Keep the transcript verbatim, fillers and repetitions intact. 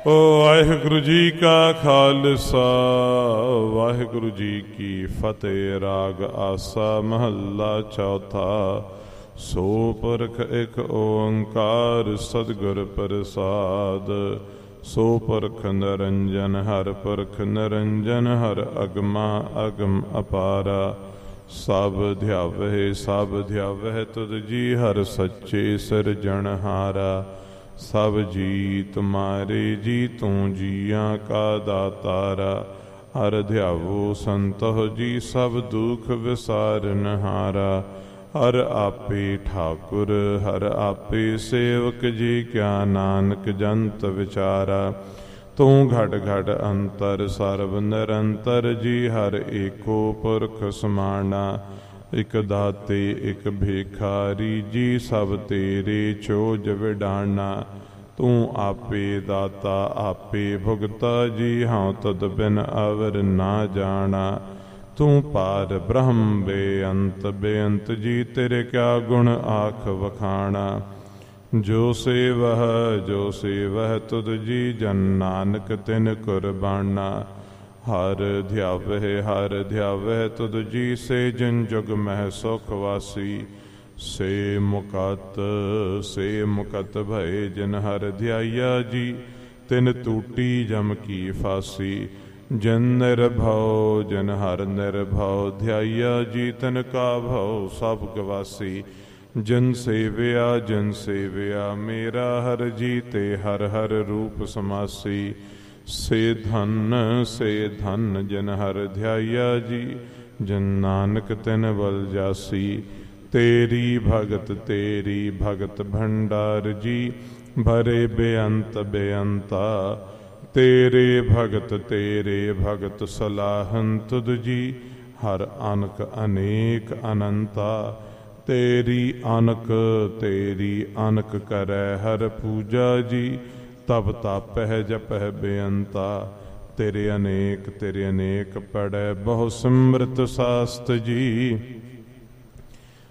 ਵਾਹਿਗੁਰੂ ਜੀ ਕਾ ਖਾਲਸਾ ਵਾਹਿਗੁਰੂ ਜੀ ਕੀ ਫਤਿਹ। ਰਾਗ ਆਸਾ ਮਹੱਲਾ ਚੌਥਾ। ਸੋ ਪੁਰਖ ਇਕ ਓੰਕਾਰ ਸਤਿਗੁਰ ਪ੍ਰਸਾਦ। ਸੋ ਪੁਰਖ ਨਿਰੰਜਨ ਹਰ ਪੁਰਖ ਨਿਰੰਜਨ ਹਰ ਅਗਮਾ ਅਗਮ ਅਪਾਰਾ। ਸਭ ਧਿਆਵਹਿ ਸਭ ਧਿਆਵਹਿ ਤੁਧ ਜੀ ਹਰ ਸੱਚੇ ਸਿਰਜਣਹਾਰਾ। ਸਭ ਜੀ ਤੁਮਾਰੇ ਜੀ ਤੂੰ ਜੀਆਂ ਕਾ ਦਾਤਾਰਾ। ਹਰ ਧਿਆਵੋ ਸੰਤੋਹ ਜੀ ਸਭ ਦੁਖ ਵਿਸਾਰਨਹਾਰਾ। ਹਰ ਆਪੇ ਠਾਕੁਰ ਹਰ ਆਪੇ ਸੇਵਕ ਜੀ ਕਿਆ ਨਾਨਕ ਜੰਤ ਵਿਚਾਰਾ। ਤੂੰ ਘਟ ਘਟ ਅੰਤਰ ਸਰਬ ਨਿਰੰਤਰ ਜੀ ਹਰ ਏਕੋ ਪੁਰਖ ਸਮਾਣਾ। ਇਕ ਦਾਤੇ ਇਕ ਭੇਖਾਰੀ ਜੀ ਸਭ ਤੇਰੇ ਚੋਜ ਵਿਡਾਣਾ। ਤੂੰ ਆਪੇ ਦਾਤਾ ਆਪੇ ਭੁਗਤਾ ਜੀ ਹਾਂ ਤਦ ਬਿਨ ਅਵਰ ਨਾ ਜਾਣਾ। ਤੂੰ ਪਾਰ ਬ੍ਰਹਮ ਬੇਅੰਤ ਬੇਅੰਤ ਜੀ ਤੇਰੇ ਕਿਆ ਗੁਣ ਆਖ ਵਖਾਣਾ। ਜੋ ਸੇਵਹਿ ਜੋ ਸੇਵਹਿ ਤੁਧ ਜੀ ਜਨ ਨਾਨਕ ਤਿਨ ਕੁਰਬਾਨਾ। ਹਰ ਧਿਆਵਹਿ ਹਰ ਧਿਆਵਹਿ ਤੁਧ ਜੀ ਸੇ ਜਿਨ ਜੁਗ ਮਹਿ ਸੁਖ ਵਾਸੀ। ਸੇ ਮੁਕਤ ਸੇ ਮੁਕਤ ਭਏ ਜਿਨ ਹਰ ਧਿਆਇਆ ਜੀ ਤਿਨ ਟੂਟੀ ਜਮ ਕੀ ਫਾਸੀ। ਜਿਨ ਨਿਰਭਉ ਜਿਨ ਹਰ ਨਿਰਭਉ ਧਿਆਇਆ ਜੀ ਤਿਨ ਕਾ ਭਉ ਸਭ ਗਵਾਸੀ। ਜਿਨ ਸੇਵਿਆ ਜਿਨ ਸੇਵਿਆ ਮੇਰਾ ਹਰ ਜੀ ਤੇ ਹਰ ਹਰ ਰੂਪ ਸਮਾਸੀ। ਸੇ ਧਨ ਸੇ ਧਨ ਜਿਨ ਹਰ ਧਿਆਇਆ ਜੀ ਜਿਨ ਨਾਨਕ ਤਿਨ ਬਲ ਜਾਸੀ। ਤੇਰੀ ਭਗਤ ਤੇਰੀ ਭਗਤ ਭੰਡਾਰ ਜੀ ਭਰੇ ਬੇਅੰਤ ਬੇਅੰਤਾ। ਤੇਰੇ ਭਗਤ ਤੇਰੇ ਭਗਤ ਸਲਾਹਨ ਤੁਧ ਜੀ ਹਰ ਅਨਕ ਅਨੇਕ ਅਨੰਤਾ। ਤੇਰੀ ਅਨਕ ਤੇਰੀ ਅਨਕ ਕਰੈ ਹਰ ਪੂਜਾ ਜੀ ਤਬ ਤਾਪਹਿ ਜਪਹਿ ਬੇਅੰਤਾ। ਤੇਰੇ ਅਨੇਕ ਤੇਰੇ ਅਨੇਕ ਪੜੈ ਬਹੁ ਸਿਮਰਤ ਸਾਸਤ ਜੀ।